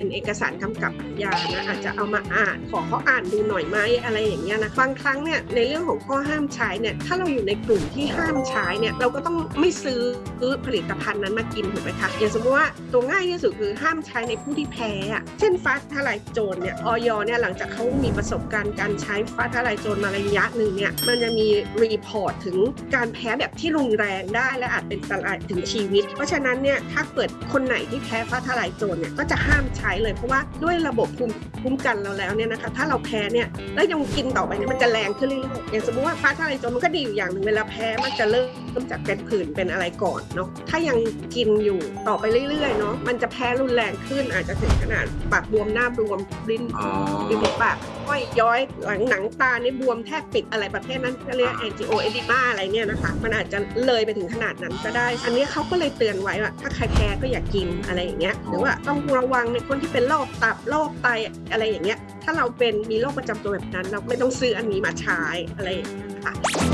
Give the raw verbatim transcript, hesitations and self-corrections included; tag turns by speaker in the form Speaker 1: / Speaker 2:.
Speaker 1: เอกสารกำกับยานะอาจจะเอามาอ่านขอเขาอ่านดูหน่อยไหมอะไรอย่างเงี้ยนะบางครั้งเนี่ยในเรื่องของข้อห้ามใช้เนี่ยถ้าเราอยู่ในกลุ่มที่ห้ามใช้เนี่ยเราก็ต้องไม่ซื้อผลิตภัณฑ์นั้นมากินถูกไหมคะอย่างสมมติว่าตัวง่ายที่สุดคือห้ามใช้ในผู้ที่แพ้เช่นฟ้าทลายโจรเนี่ยอย.เนี่ยหลังจากเขามีประสบการณ์การใช้ฟ้าทลายโจรมาระยะหนึ่งเนี่ยมันจะมีรีพอร์ตถึงการแพ้แบบที่รุนแรงได้และอาจเป็นอันตรายถึงชีวิตเพราะฉะนั้นเนี่ยถ้าเกิดคนไหนที่แพ้ฟ้าทลายโจรเนี่ยก็จะห้ามใช้เลยเพราะว่าด้วยระบบภูมิคุ้มกันเราแล้วเนี่ยนะคะถ้าเราแพ้เนี่ยแล้วยังกินต่อไปเนี่ยมันจะแรงขึ้นเรื่อยๆอย่างสมมติว่าฟ้าทลายโจรมันก็ดีอยู่อย่างหนึ่งเวลาแพ้มันจะเริ่มจากเป็นผื่นเป็นอะไรก่อนเนาะถ้ายังกินอยู่ต่อไปเรื่อยๆเนาะมันจะแพ้รุนแรงขึ้นอาจจะถึงขนาดปากบวมหน้าบวมลิ้นริมปากห้อยย้อยหลังหนังตาเนี่ยบวมแทบปิดอะไรประเภทนั้นก็เรียกแอนจิโอเอดิมาอะไรเนี่ยนะคะมันอาจจะเลยไปถึงขนาดนั้นก็ได้อันนี้เขาก็เลยเตือนไว้ว่าถ้าใครแพ้ก็อย่ากินอะไรอย่างเงี้ยหรือว่าต้องระวังในคนที่เป็นโรคตับโรคไตอะไรอย่างเงี้ยถ้าเราเป็นมีโรคประจำตัวแบบนั้นเราไม่ต้องซื้ออันนี้มาใช้อะไรอย่างเงี้ยค่ะ